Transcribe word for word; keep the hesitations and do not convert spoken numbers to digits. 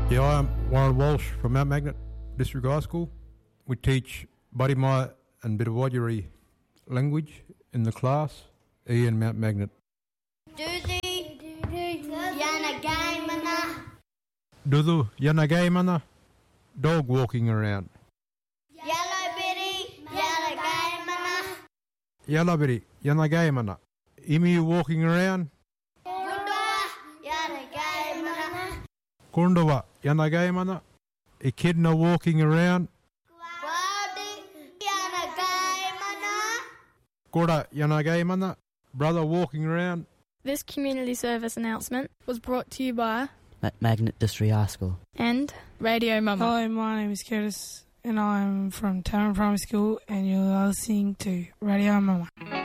Yeah, I'm Warren Walsh from Mount Magnet District High School. We teach Budimai and Bidawajiri language in the class, E in Mount Magnet. Dudu, Yanagaimana. Dudu, Yanagaimana, dog walking around. Yellow bitty, Yanagaimana. Yalabiri, Yanagaimana, emu walking around. Gundwa, Yanagaimana. Kundawa, Yanagaimana, echidna walking around. Gwadi, Yanagaimana. Koda, Yanagaimana, brother walking around. This community service announcement was brought to you by at Magnet District High School and Radio Mama. Hello, my name is Curtis and I'm from Taran Primary School and you're listening to Radio Mama.